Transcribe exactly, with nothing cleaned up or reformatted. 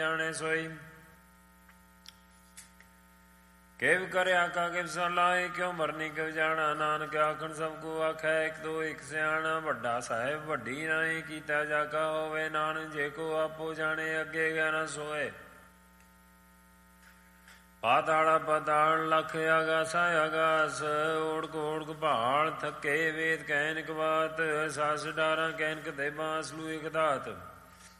ਜਾਣੇ ਸੋਈ। ਕਿਵ ਕਰਿਆ ਕਾ ਕਿਵ ਸਲਾਹੇ ਕਿਉ ਮਰਨੀ ਕਿਵ ਜਾਣਾ। ਨਾਨਕ ਆਖਣ ਸਭ ਕੋ ਆਖੈ ਇਕ ਦੋ ਇਕ ਸਿਆਣਾ। ਵੱਡਾ ਸਾਹਿਬ ਵੱਡੀ ਨਾਹੀ ਕੀਤਾ ਜਾ ਕਾ ਹੋਵੇ। ਨਾਨਕ ਜੇ ਕੋ ਆਪੋ ਜਾਣੇ ਅੱਗੇ ਗਿਆ ਨਾ ਸੋਏ। ਪਾਤਾਲਾ ਪਾਤਾਲ ਲਖ ਆਗਾਸਾ ਆਗਾਸ। ਓੜਕ ਓੜਕ ਭਾਲ ਥੱਕੇ ਵੇਦ ਕਹਿਨਕ ਬਾਤ। ਸੱਸ ਡਾਰਾਂ ਕਹਿਨਕ ਤੇ ਬਾਂਸ ਲੂ ਇਕ ਦਾਤ।